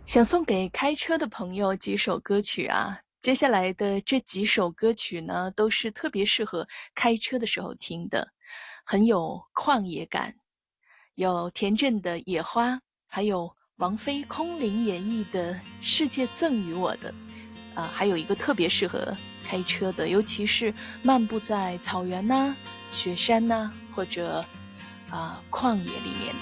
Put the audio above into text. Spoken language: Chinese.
想送给开车的朋友几首歌曲啊。接下来的这几首歌曲呢，都是特别适合开车的时候听的，很有旷野感，有田震的《野花》，还有王菲空灵演绎的《世界赠予我的》，还有一个特别适合开车的，尤其是漫步在草原呐、雪山呐、或者旷野里面